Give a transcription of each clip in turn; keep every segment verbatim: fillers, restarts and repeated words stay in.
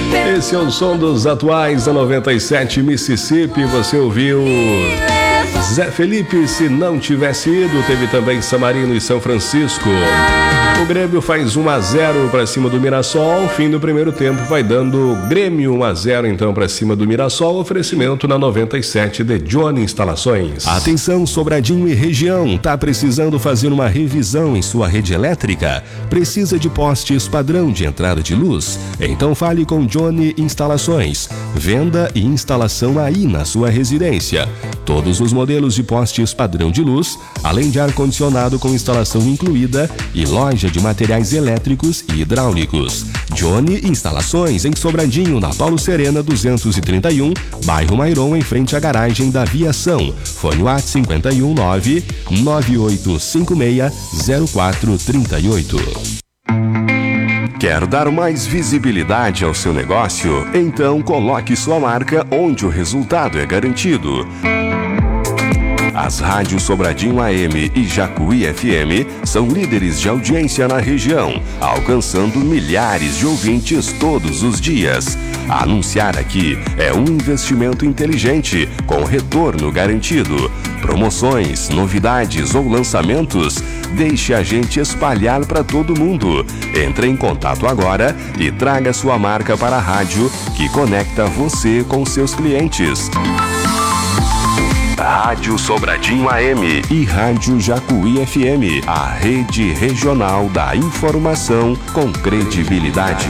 Esse é o som dos atuais da noventa e sete Mississippi. Você ouviu Zé Felipe, Se Não Tivesse Ido. Teve também San Marino e São Francisco. O Grêmio faz um a zero para cima do Mirassol. Fim do primeiro tempo vai dando Grêmio um a zero então para cima do Mirassol. Oferecimento na noventa e sete de Johnny Instalações. Atenção, Sobradinho e região. Tá precisando fazer uma revisão em sua rede elétrica? Precisa de postes padrão de entrada de luz? Então fale com Johnny Instalações. Venda e instalação aí na sua residência. Todos os modelos de postes padrão de luz, além de ar-condicionado com instalação incluída e loja de materiais elétricos e hidráulicos. Johnny Instalações em Sobradinho, na Paulo Serena duzentos e trinta e um, bairro Mairon, em frente à garagem da Aviação. Fone WhatsApp cinco um nove, nove oito cinco seis, zero quatro três oito. Quer dar mais visibilidade ao seu negócio? Então coloque sua marca onde o resultado é garantido. As rádios Sobradinho A M e Jacuí F M são líderes de audiência na região, alcançando milhares de ouvintes todos os dias. Anunciar aqui é um investimento inteligente, com retorno garantido. Promoções, novidades ou lançamentos, deixe a gente espalhar para todo mundo. Entre em contato agora e traga sua marca para a rádio que conecta você com seus clientes. Rádio Sobradinho A M e Rádio Jacuí F M, a rede regional da informação com credibilidade.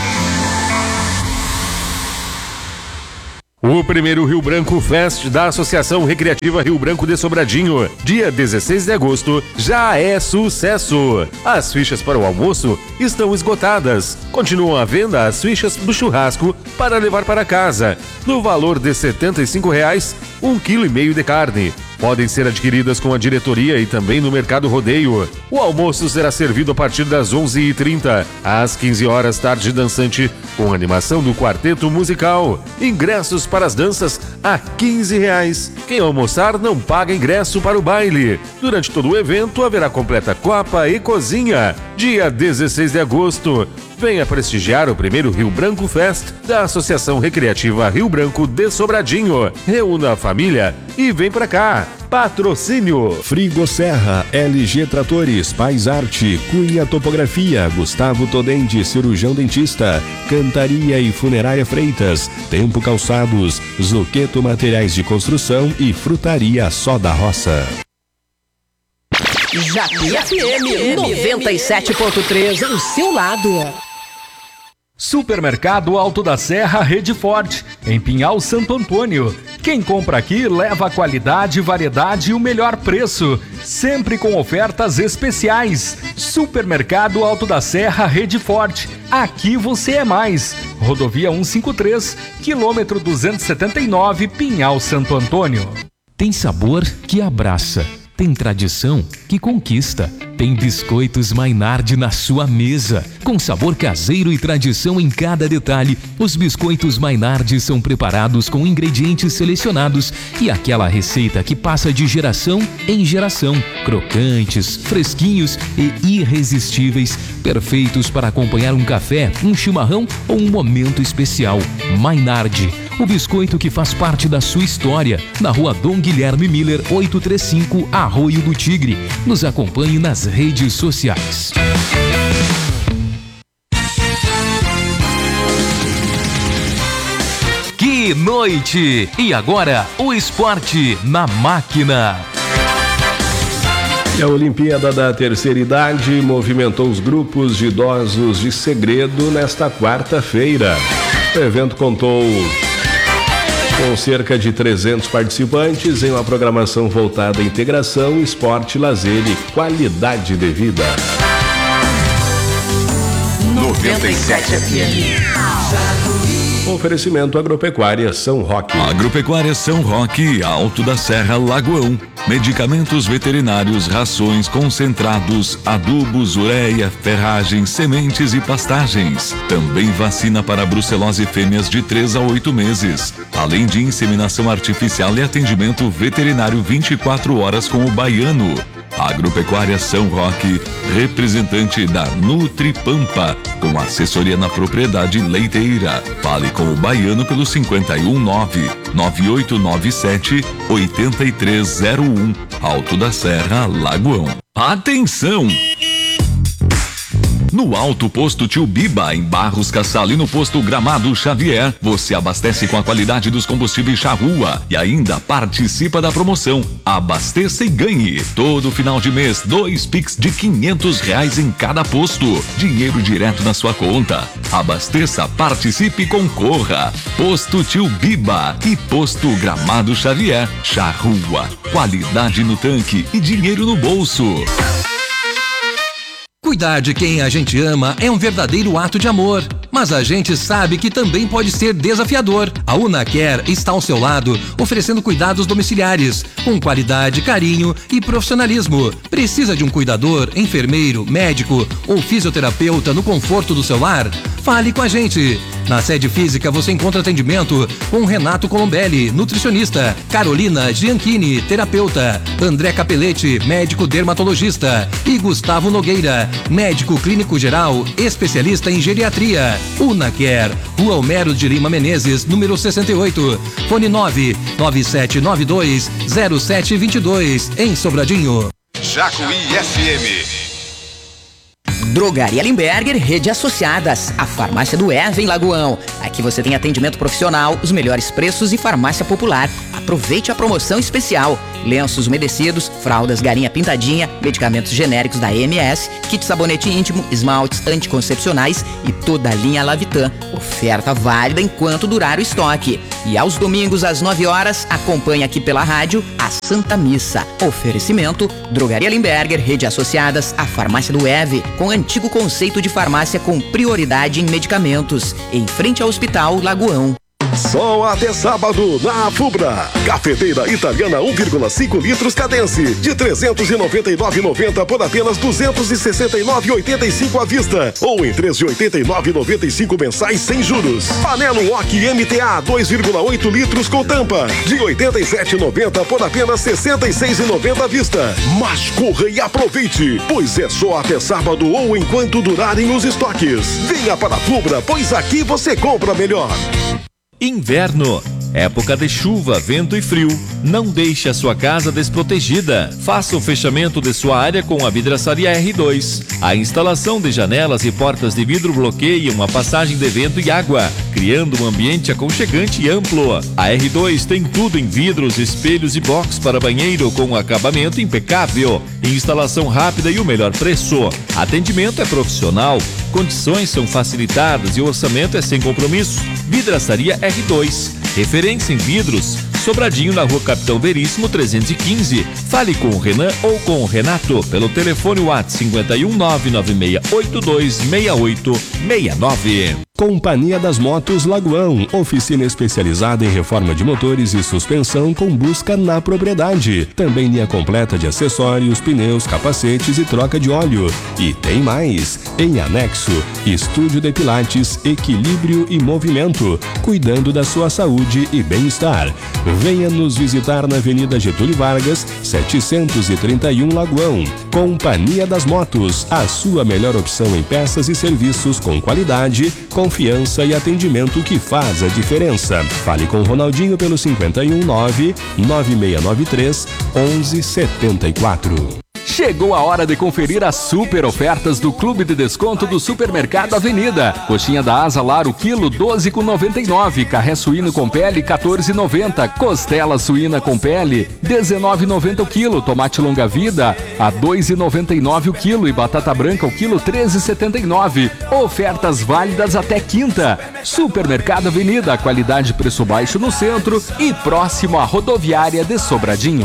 O primeiro Rio Branco Fest da Associação Recreativa Rio Branco de Sobradinho, dia dezesseis de agosto, já é sucesso. As fichas para o almoço estão esgotadas. Continuam à venda as fichas do churrasco para levar para casa, no valor de setenta e cinco reais, um quilo e meio de carne. Podem ser adquiridas com a diretoria e também no Mercado Rodeio. O almoço será servido a partir das onze e trinta, às quinze horas, tarde dançante, com animação do quarteto musical. Ingressos para as danças a quinze reais. Quem almoçar não paga ingresso para o baile. Durante todo o evento haverá completa copa e cozinha. Dia dezesseis de agosto. Venha prestigiar o primeiro Rio Branco Fest da Associação Recreativa Rio Branco de Sobradinho. Reúna a família e vem pra cá. Patrocínio Frigo Serra, L G Tratores, Pais Arte, Cunha Topografia, Gustavo Todendi, cirurgião dentista, Cantaria e Funerária Freitas, Tempo Calçados, Zoqueto Materiais de Construção e Frutaria Só da Roça. Jacuí F M noventa e sete ponto três, ao seu lado. Supermercado Alto da Serra Rede Forte, em Pinhal Santo Antônio. Quem compra aqui leva qualidade, variedade e o melhor preço, sempre com ofertas especiais. Supermercado Alto da Serra Rede Forte, aqui você é mais. Rodovia cento e cinquenta e três, quilômetro duzentos e setenta e nove, Pinhal Santo Antônio. Tem sabor que abraça. Tem tradição que conquista. Tem biscoitos Maynard na sua mesa. Com sabor caseiro e tradição em cada detalhe, os biscoitos Maynard são preparados com ingredientes selecionados e aquela receita que passa de geração em geração. Crocantes, fresquinhos e irresistíveis, perfeitos para acompanhar um café, um chimarrão ou um momento especial. Maynard, o biscoito que faz parte da sua história. Na rua Dom Guilherme Miller, oitocentos e trinta e cinco, Arroio do Tigre. Nos acompanhe nas redes sociais. Que noite! E agora, o esporte na máquina. E a Olimpíada da Terceira Idade movimentou os grupos de idosos de Segredo nesta quarta-feira. O evento contou com cerca de trezentos participantes em uma programação voltada à integração, esporte, lazer e qualidade de vida. noventa e sete F M. Oferecimento Agropecuária São Roque. Agropecuária São Roque, Alto da Serra, Lagoão. Medicamentos veterinários, rações, concentrados, adubos, ureia, ferragens, sementes e pastagens. Também vacina para brucelose fêmeas de três a oito meses. Além de inseminação artificial e atendimento veterinário vinte e quatro horas com o baiano. Agropecuária São Roque, representante da Nutripampa, com assessoria na propriedade leiteira. Fale com o baiano pelo cinquenta e um nove, nove oito nove sete, oito três zero um, Alto da Serra, Lagoão. Atenção! No Alto Posto Tio Biba, em Barros Cassal, e no Posto Gramado Xavier, você abastece com a qualidade dos combustíveis Charrua e ainda participa da promoção Abasteça e Ganhe. Todo final de mês, dois Pix de quinhentos reais em cada posto. Dinheiro direto na sua conta. Abasteça, participe e concorra. Posto Tio Biba e Posto Gramado Xavier. Charrua, qualidade no tanque e dinheiro no bolso. Cuidar de quem a gente ama é um verdadeiro ato de amor, mas a gente sabe que também pode ser desafiador. A Unacare está ao seu lado, oferecendo cuidados domiciliares, com qualidade, carinho e profissionalismo. Precisa de um cuidador, enfermeiro, médico ou fisioterapeuta no conforto do seu lar? Fale com a gente. Na sede física você encontra atendimento com Renato Colombelli, nutricionista, Carolina Gianchini, terapeuta, André Capelletti, médico dermatologista e Gustavo Nogueira, médico clínico geral, especialista em geriatria. Unacare, Rua Homero de Lima Menezes, número sessenta e oito, fone nove nove sete nove dois zero sete dois dois, em Sobradinho. Jacuí F M. Drogaria Limberger, Rede Associadas, a farmácia do Eva em Lagoão. Aqui você tem atendimento profissional, os melhores preços e farmácia popular. Aproveite a promoção especial. Lenços umedecidos, fraldas Garinha Pintadinha, medicamentos genéricos da E M S, kit sabonete íntimo, esmaltes anticoncepcionais e toda a linha Lavitan. Oferta válida enquanto durar o estoque. E aos domingos às nove horas, acompanhe aqui pela rádio a Santa Missa. Oferecimento, Drogaria Limberger, Rede Associadas, a farmácia do Eve, com antigo conceito de farmácia com prioridade em medicamentos, em frente ao Hospital Lagoão. Só até sábado na Fubra. Cafeteira italiana um vírgula cinco litros Cadence de trezentos e noventa e nove reais e noventa centavos por apenas duzentos e sessenta e nove reais e oitenta e cinco centavos à vista ou em três de oitenta e nove reais e noventa e cinco centavos mensais sem juros. Panelo Wok M T A dois vírgula oito litros com tampa de oitenta e sete reais e noventa centavos por apenas sessenta e seis reais e noventa centavos à vista. Mas corra e aproveite, pois é só até sábado ou enquanto durarem os estoques. Venha para a Fubra, pois aqui você compra melhor. Inverno, época de chuva, vento e frio. Não deixe a sua casa desprotegida. Faça o fechamento de sua área com a vidraçaria R dois. A instalação de janelas e portas de vidro bloqueia uma passagem de vento e água, criando um ambiente aconchegante e amplo. A R dois tem tudo em vidros, espelhos e box para banheiro com acabamento impecável. Instalação rápida e o melhor preço. Atendimento é profissional. Condições são facilitadas e o orçamento é sem compromisso. Vidraçaria R dois. Referência em vidros. Sobradinho, na Rua Capitão Veríssimo trezentos e quinze. Fale com o Renan ou com o Renato pelo telefone WhatsApp cinquenta e um nove nove seis oito dois seis oito seis nove. Companhia das Motos Lagoão, oficina especializada em reforma de motores e suspensão com busca na propriedade. Também linha completa de acessórios, pneus, capacetes e troca de óleo. E tem mais, em anexo, estúdio de pilates, equilíbrio e movimento, cuidando da sua saúde e bem-estar. Venha nos visitar na Avenida Getúlio Vargas, setecentos e trinta e um Lagoão. Companhia das Motos, a sua melhor opção em peças e serviços com qualidade, confiança e atendimento que faz a diferença. Fale com o Ronaldinho pelo cinquenta e um nove nove seis nove três um um sete quatro. Chegou a hora de conferir as super ofertas do Clube de Desconto do Supermercado Avenida. Coxinha da Asa Lar, o quilo doze com noventa e nove. Carré suíno com pele quatorze e noventa. Costela suína com pele dezenove e noventa o quilo. Tomate longa vida a dois e noventa e nove o quilo e batata branca o quilo treze e setenta e nove. Ofertas válidas até quinta. Supermercado Avenida, qualidade e preço baixo no centro e próximo à rodoviária de Sobradinho.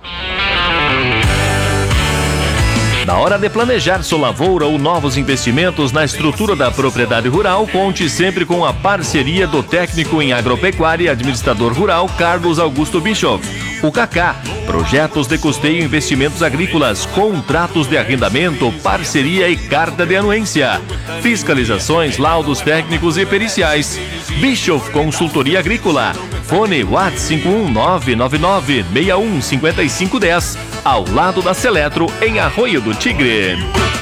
Na hora de planejar sua lavoura ou novos investimentos na estrutura da propriedade rural, conte sempre com a parceria do técnico em agropecuária e administrador rural Carlos Augusto Bischoff. O Cacá, projetos de custeio e investimentos agrícolas, contratos de arrendamento, parceria e carta de anuência, fiscalizações, laudos técnicos e periciais. Bischoff Consultoria Agrícola. Fone WhatsApp cinco um nove nove nove seis um cinco cinco um zero, ao lado da Seletro, em Arroio do Tigre.